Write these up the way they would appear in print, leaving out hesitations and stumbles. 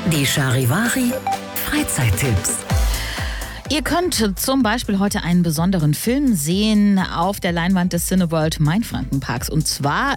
Die Charivari Freizeittipps. Ihr könnt zum Beispiel heute einen besonderen Film sehen auf der Leinwand des Cineworld Mainfrankenparks. Und zwar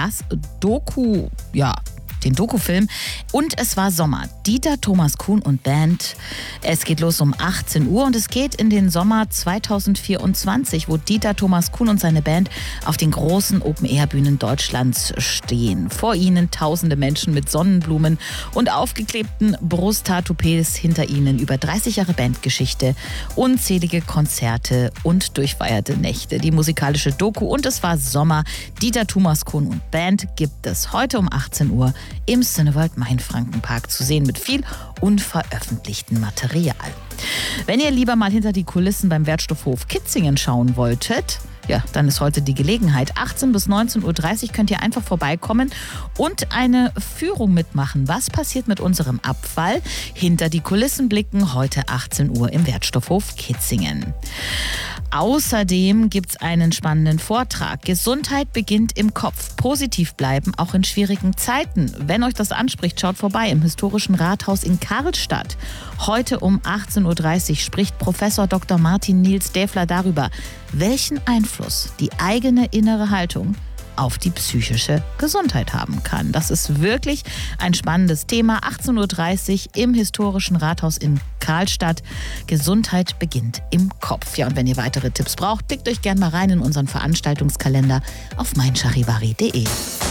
den Dokufilm Und es war Sommer. Dieter Thomas Kuhn und Band. Es geht los um 18 Uhr und es geht in den Sommer 2024, wo Dieter Thomas Kuhn und seine Band auf den großen Open-Air-Bühnen Deutschlands stehen. Vor ihnen tausende Menschen mit Sonnenblumen und aufgeklebten Brusttatoupés, hinter ihnen über 30 Jahre Bandgeschichte, unzählige Konzerte und durchfeierte Nächte. Die musikalische Doku Und es war Sommer. Dieter Thomas Kuhn und Band gibt es heute um 18 Uhr im Cineworld Mainfrankenpark zu sehen mit viel unveröffentlichten Material. Wenn ihr lieber mal hinter die Kulissen beim Wertstoffhof Kitzingen schauen wolltet, ja, dann ist heute die Gelegenheit. 18 bis 19.30 Uhr könnt ihr einfach vorbeikommen und eine Führung mitmachen. Was passiert mit unserem Abfall? Hinter die Kulissen blicken, heute 18 Uhr im Wertstoffhof Kitzingen. Außerdem gibt es einen spannenden Vortrag. Gesundheit beginnt im Kopf. Positiv bleiben, auch in schwierigen Zeiten. Wenn euch das anspricht, schaut vorbei im historischen Rathaus in Karlstadt. Heute um 18.30 Uhr spricht Professor Dr. Martin Nils Däfler darüber, welchen Einfluss die eigene innere Haltung auf die psychische Gesundheit haben kann. Das ist wirklich ein spannendes Thema. 18.30 Uhr im historischen Rathaus in Karlstadt. Gesundheit beginnt im Kopf. Ja, und wenn ihr weitere Tipps braucht, klickt euch gerne mal rein in unseren Veranstaltungskalender auf meincharivari.de.